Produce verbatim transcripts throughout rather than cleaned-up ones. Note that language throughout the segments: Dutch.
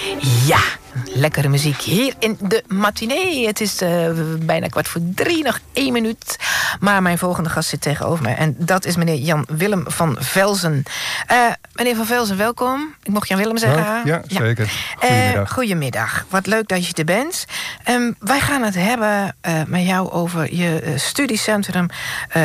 Ja, lekkere muziek hier in de matinee. Het is uh, bijna kwart voor drie, nog één minuut. Maar mijn volgende gast zit tegenover mij. En dat is meneer Jan Willem van Velzen. Uh, meneer van Velzen, welkom. Ik mocht Jan Willem zeggen. Ja, ja, zeker. Goedemiddag. Uh, goedemiddag. Wat leuk dat je er bent. Um, wij gaan het hebben uh, met jou over je uh, studiecentrum uh,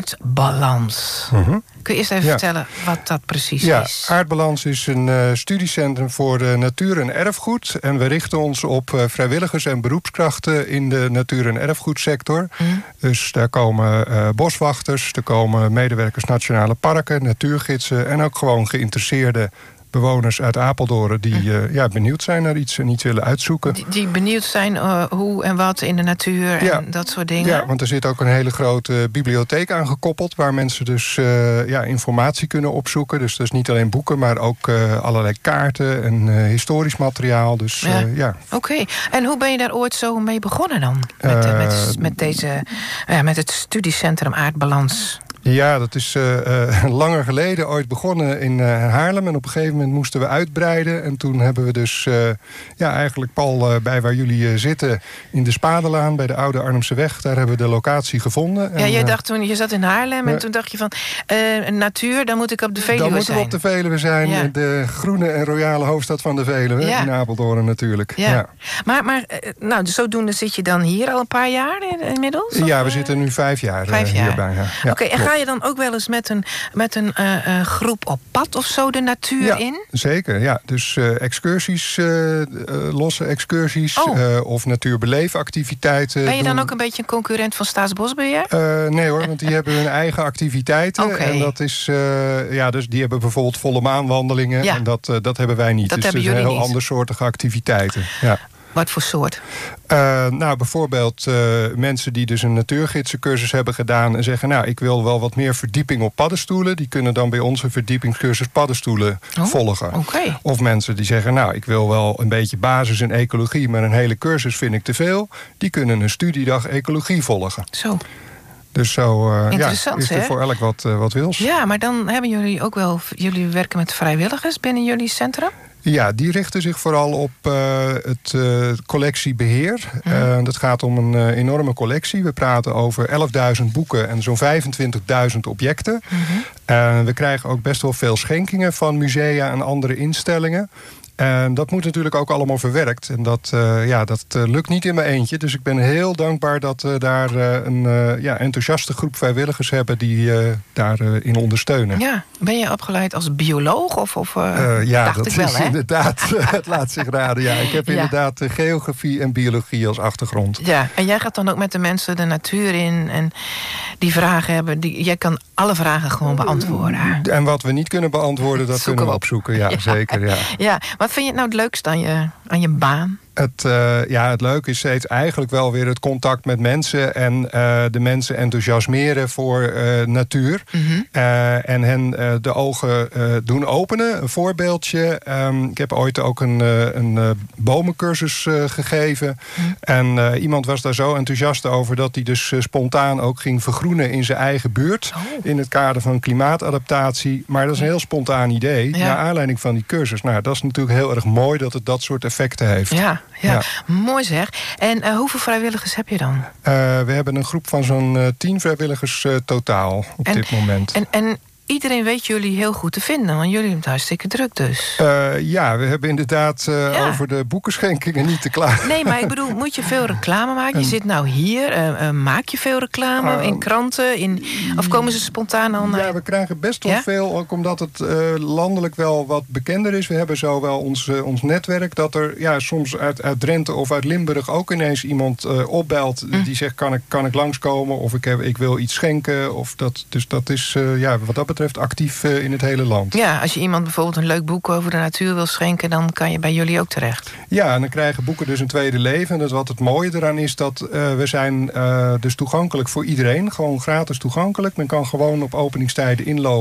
Aardbalans. Uh-huh. Kun je eerst even ja. vertellen wat dat precies ja, is? Aardbalans is een uh, studiecentrum voor uh, natuur- en erfgoed. En we richten ons op uh, vrijwilligers en beroepskrachten in de natuur- en erfgoedsector. Mm. Dus daar komen uh, boswachters, er komen medewerkers nationale parken, natuurgidsen en ook gewoon geïnteresseerde bewoners uit Apeldoorn die uh, ja, benieuwd zijn naar iets en iets willen uitzoeken. Die, die benieuwd zijn uh, hoe en wat in de natuur ja. en dat soort dingen? Ja, want er zit ook een hele grote bibliotheek aan gekoppeld waar mensen dus uh, ja, informatie kunnen opzoeken. Dus dat is niet alleen boeken, maar ook uh, allerlei kaarten en uh, historisch materiaal. Dus, ja. Uh, ja. Oké, okay. En hoe ben je daar ooit zo mee begonnen dan? Met, uh, met, met, deze, uh, met het studiecentrum Aardbalans? Ja, dat is uh, uh, langer geleden ooit begonnen in uh, Haarlem. En op een gegeven moment moesten we uitbreiden. En toen hebben we dus uh, ja, eigenlijk Paul uh, bij waar jullie uh, zitten in de Spadelaan bij de Oude Arnhemseweg. Daar hebben we de locatie gevonden. Ja, en, jij uh, dacht toen, je zat in Haarlem uh, en toen dacht je van uh, natuur, dan moet ik op de Veluwe zijn. Dan moeten we op de Veluwe zijn. Ja. De groene en royale hoofdstad van de Veluwe. Ja. In Apeldoorn natuurlijk. Ja. Ja. Maar, maar nou, zodoende zit je dan hier al een paar jaar inmiddels? Ja, of, we zitten nu vijf jaar, vijf uh, jaar. hier bijna. Ja, Oké, okay, en ga je dan ook wel eens met een, met een uh, uh, groep op pad of zo de natuur ja, in? Zeker, ja. Dus uh, excursies, uh, uh, losse excursies oh. uh, of natuurbeleefactiviteiten. Ben je dan doen. ook een beetje een concurrent van Staatsbosbeheer? Uh, nee hoor, want die hebben hun eigen activiteiten. Okay. En dat is, uh, ja, dus die hebben bijvoorbeeld volle maanwandelingen. Ja. En dat, uh, dat hebben wij niet. Dat dus hebben het zijn jullie heel niet. andersoortige activiteiten. Ja. Wat voor soort? Uh, nou, bijvoorbeeld uh, mensen die dus een natuurgidsencursus hebben gedaan en zeggen, nou, ik wil wel wat meer verdieping op paddenstoelen. Die kunnen dan bij ons een verdiepingscursus paddenstoelen oh, volgen. Okay. Of mensen die zeggen, nou, ik wil wel een beetje basis in ecologie, maar een hele cursus vind ik te veel. Die kunnen een studiedag ecologie volgen. Zo. Dus zo uh, ja, is er hè? voor elk wat, uh, wat wils. Ja, maar dan hebben jullie ook wel, jullie werken met vrijwilligers binnen jullie centrum? Ja, die richten zich vooral op uh, het uh, collectiebeheer. Mm. Uh, dat gaat om een uh, enorme collectie. We praten over elfduizend boeken en zo'n vijfentwintigduizend objecten. Mm-hmm. Uh, we krijgen ook best wel veel schenkingen van musea en andere instellingen. En dat moet natuurlijk ook allemaal verwerkt. En dat, uh, ja, dat uh, lukt niet in mijn eentje. Dus ik ben heel dankbaar dat we daar uh, een uh, ja, enthousiaste groep vrijwilligers hebben die uh, daarin uh, ondersteunen. Ja, ben je opgeleid als bioloog? Of, of, uh, uh, ja, dacht dat ik wel, is hè? inderdaad, het laat zich raden. Ja. Ik heb ja. inderdaad uh, geografie en biologie als achtergrond. Ja, en jij gaat dan ook met de mensen de natuur in en die vragen hebben. Die, jij kan alle vragen gewoon beantwoorden. En wat we niet kunnen beantwoorden, dat kunnen we op. opzoeken. Ja, ja. zeker. Ja. Ja. Wat vind je nou het leukste aan je, aan je baan? Het, uh, ja, het leuke is steeds eigenlijk wel weer het contact met mensen en uh, de mensen enthousiasmeren voor uh, natuur. Mm-hmm. Uh, en hen uh, de ogen uh, doen openen. Een voorbeeldje. Um, ik heb ooit ook een, uh, een uh, bomencursus uh, gegeven. Mm. En uh, iemand was daar zo enthousiast over dat hij dus uh, spontaan ook ging vergroenen in zijn eigen buurt. Oh. In het kader van klimaatadaptatie. Maar dat is een heel spontaan idee. Ja. Naar aanleiding van die cursus. Nou, dat is natuurlijk heel erg mooi dat het dat soort effecten heeft. Ja. Ja, ja, mooi zeg. En uh, hoeveel vrijwilligers heb je dan? Uh, we hebben een groep van zo'n uh, tien vrijwilligers uh, totaal op en, dit moment. En, en iedereen weet jullie heel goed te vinden, want jullie hebben het hartstikke druk dus. Uh, ja, we hebben inderdaad uh, ja. over de boekenschenkingen niet te klagen. Nee, maar ik bedoel, moet je veel reclame maken? Je en, zit nou hier, uh, uh, maak je veel reclame uh, in kranten? In, of komen ze spontaan al naar... Ja, we krijgen best wel ja? veel, ook omdat het uh, landelijk wel wat bekender is. We hebben zo wel ons, uh, ons netwerk, dat er ja, soms uit, uit Drenthe of uit Limburg ook ineens iemand uh, opbelt mm. die zegt, kan ik, kan ik langskomen? Of ik, heb, ik wil iets schenken. Of dat, dus dat is, uh, ja, wat dat betreft actief uh, in het hele land. Ja, als je iemand bijvoorbeeld een leuk boek over de natuur wil schenken, dan kan je bij jullie ook terecht. Ja, en dan krijgen boeken dus een tweede leven. En dat wat het mooie eraan is, dat uh, we zijn uh, dus toegankelijk voor iedereen. Gewoon gratis toegankelijk. Men kan gewoon op openingstijden inlopen.